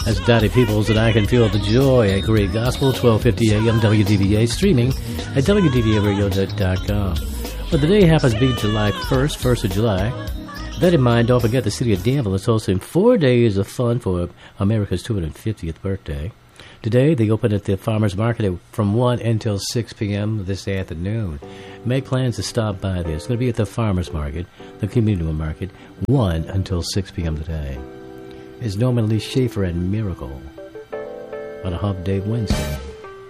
That's Dottie Peoples, and I Can Feel the Joy at Great Gospel, 1250 AM WDVA, streaming at WDVAradio.com. But the day happens to be July 1st of July. That in mind, don't forget the city of Danville is hosting 4 days of fun for America's 250th birthday. Today, they open at the Farmers Market from 1 until 6 p.m. this afternoon. Make plans to stop by there. It's going to be at the Farmers Market, the Community Market, 1 until 6 p.m. today. It's Norman Lee Schaefer and Miracle on a Hump Day Wednesday.